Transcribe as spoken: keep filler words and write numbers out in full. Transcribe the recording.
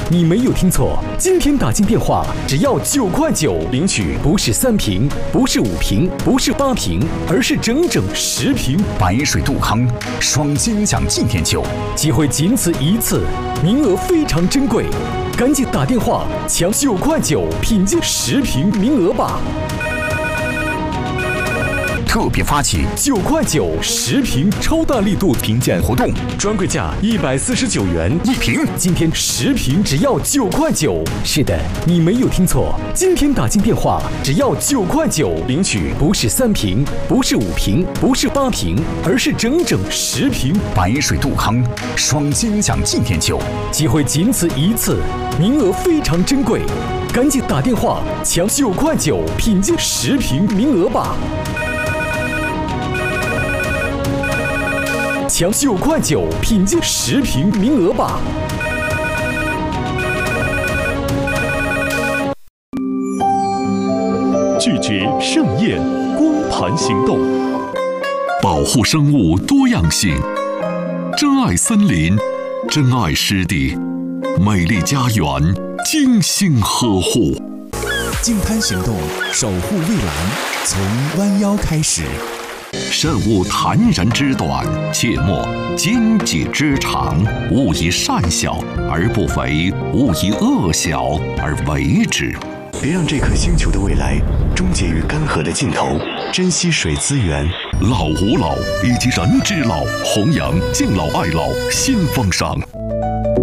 你没有听错，今天打进电话只要九块九领取，不是三瓶，不是五瓶，不是八瓶，而是整整十瓶白水杜康双金奖纪念酒， 机会仅此一次，名额非常珍贵，赶紧打电话抢九块九品鉴十瓶名额吧！ 特别发起九块九十瓶超大力度品鉴活动，专柜价一百四十九元一瓶， 今天十瓶只要九块九。是的，你没有听错，今天打进电话只要九块九领取，不是三瓶，不是五瓶，不是八瓶，而是整整十瓶白水杜康双金奖纪念酒， 机会仅此一次，名额非常珍贵，赶紧打电话抢九块九品鉴十瓶名额吧！抢九块九品鉴十瓶名额吧！ 拒绝盛宴，光盘行动， 保护生物多样性，珍爱森林，珍爱湿地，美丽家园，精心呵护。 净滩行动，守护蔚蓝，从弯腰开始。 慎勿谈人之短，切莫奸己之长。勿以善小而不为，勿以恶小而为之。 别让这颗星球的未来终结于干涸的尽头，珍惜水资源。 老吾老以及人之老，弘扬敬老爱老新风尚。